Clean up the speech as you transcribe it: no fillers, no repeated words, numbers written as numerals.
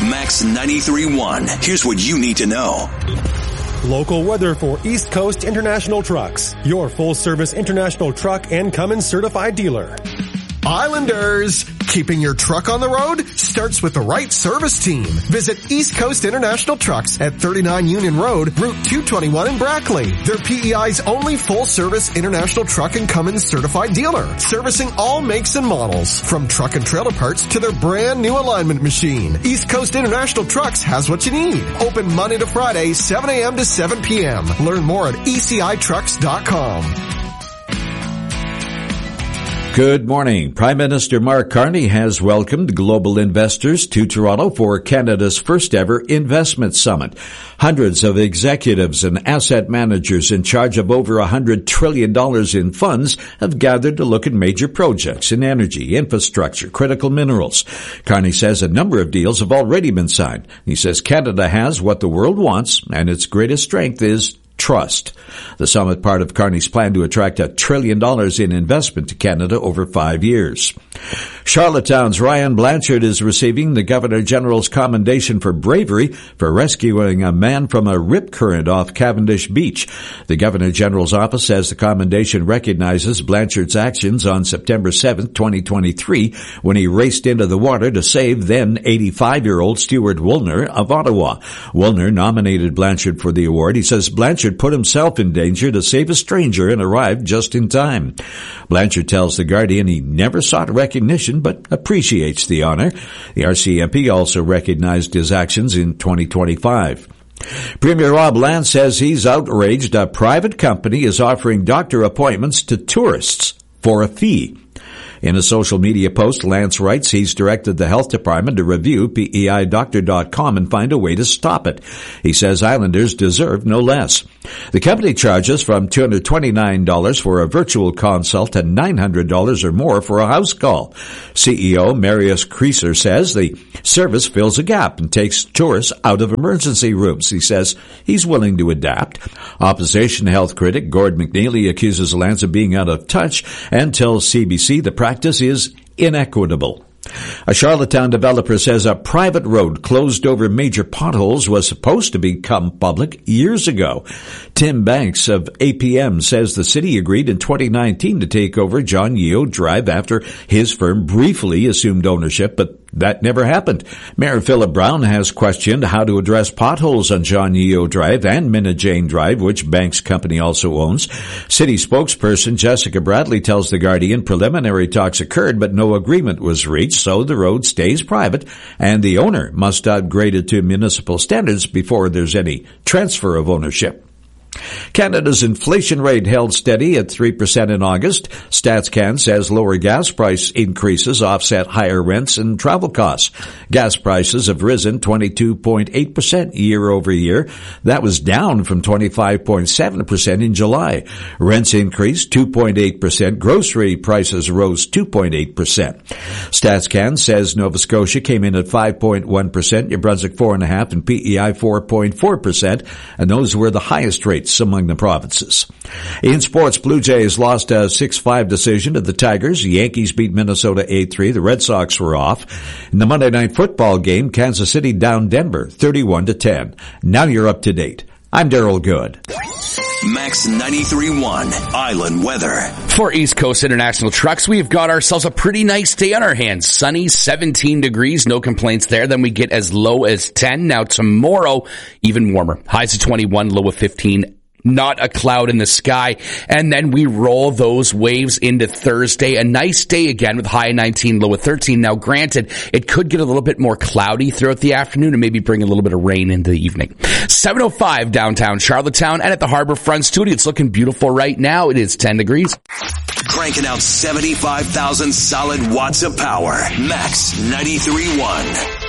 Max 93.1. Here's what you need to know. Local weather for East Coast International Trucks, your full-service International Truck and Cummins certified dealer. Islanders, keeping your truck on the road starts with the right service team. Visit East Coast International Trucks at 39 Union Road, Route 221 in Brackley. They're PEI's only full-service International Truck and Cummins certified dealer, servicing all makes and models, from truck and trailer parts to their brand new alignment machine. East Coast International Trucks has what you need. Open Monday to Friday, 7 a.m. to 7 p.m. Learn more at ECITrucks.com. Good morning. Prime Minister Mark Carney has welcomed global investors to Toronto for Canada's first ever investment summit. Hundreds of executives and asset managers in charge of over $100 trillion in funds have gathered to look at major projects in energy, infrastructure, critical minerals. Carney says a number of deals have already been signed. He says Canada has what the world wants, and its greatest strength is trust. The summit, part of Carney's plan to attract $1 trillion in investment to Canada over 5 years. Charlottetown's Ryan Blanchard is receiving the Governor-General's commendation for bravery for rescuing a man from a rip current off Cavendish Beach. The Governor-General's office says the commendation recognizes Blanchard's actions on September 7, 2023, when he raced into the water to save then 85-year-old Stuart Woolner of Ottawa. Woolner nominated Blanchard for the award. He says Blanchard put himself in danger to save a stranger and arrived just in time. Blanchard tells The Guardian he never sought recognition but appreciates the honor. The RCMP also recognized his actions in 2025. Premier Rob Lance says he's outraged a private company is offering doctor appointments to tourists for a fee. In a social media post, Lance writes he's directed the health department to review PEIDoctor.com and find a way to stop it. He says Islanders deserve no less. The company charges from $229 for a virtual consult to $900 or more for a house call. CEO Marius Creaser says the service fills a gap and takes tourists out of emergency rooms. He says he's willing to adapt. Opposition health critic Gord McNeely accuses Lance of being out of touch and tells CBC the practice is inequitable. A Charlottetown developer says a private road closed over major potholes was supposed to become public years ago. Tim Banks of APM says the city agreed in 2019 to take over John Yeo Drive after his firm briefly assumed ownership, but that never happened. Mayor Philip Brown has questioned how to address potholes on John Yeo Drive and Minna Jane Drive, which Banks' company also owns. City spokesperson Jessica Bradley tells The Guardian preliminary talks occurred, but no agreement was reached, so the road stays private, and the owner must upgrade it to municipal standards before there's any transfer of ownership. Canada's inflation rate held steady at 3% in August. StatsCan says lower gas price increases offset higher rents and travel costs. Gas prices have risen 22.8% year over year. That was down from 25.7% in July. Rents increased 2.8%. Grocery prices rose 2.8%. StatsCan says Nova Scotia came in at 5.1%, New Brunswick 4.5%, and PEI 4.4%, and those were the highest rates among the provinces. In sports, Blue Jays lost a 6-5 decision to the Tigers. The Yankees beat Minnesota 8-3. The Red Sox were off. In the Monday Night Football game, Kansas City down Denver 31-10. Now you're up to date. I'm Daryl Good. Max 93.1 Island Weather. For East Coast International Trucks, we've got ourselves a pretty nice day on our hands. Sunny, 17 degrees, no complaints there. Then we get as low as 10. Now tomorrow, even warmer. Highs of 21, low of 15. Not a cloud in the sky. And then we roll those waves into Thursday. A nice day again with high of 19, low of 13. Now granted, it could get a little bit more cloudy throughout the afternoon and maybe bring a little bit of rain into the evening. 7:05 downtown Charlottetown and at the Harbourfront Studio. It's looking beautiful right now. It is 10 degrees. Cranking out 75,000 solid watts of power. Max 93.1.